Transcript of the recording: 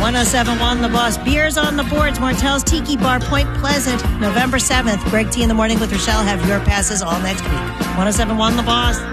1071 The Boss. Beers on the boards. Martell's Tiki Bar, Point Pleasant, November 7th. Greg T in the Morning with Rochelle have your passes all next week. 1071 The Boss.